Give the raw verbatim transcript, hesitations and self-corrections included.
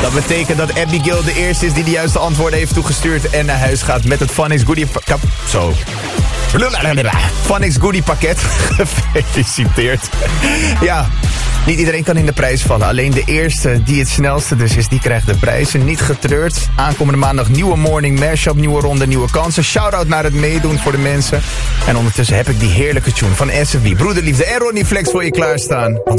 Dat betekent dat Abigail de eerste is die de juiste antwoorden heeft toegestuurd en naar huis gaat met het Phonics Goodie pakket. Zo. Phonics Goodie pakket. Gefeliciteerd. Ja, niet iedereen kan in de prijs vallen. Alleen de eerste die het snelste dus is, die krijgt de prijzen. Niet getreurd. Aankomende maandag nieuwe morning mashup, nieuwe ronde, nieuwe kansen. Shout-out naar het meedoen voor de mensen. En ondertussen heb ik die heerlijke tune van S F B, Broederliefde en Ronnie Flex voor je klaarstaan. Want